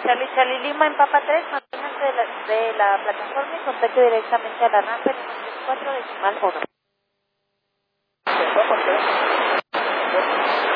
Charlie Charlie Lima en Papa 3, manténganse de la plataforma y contacte directamente a la rampa en 134 decimal 1.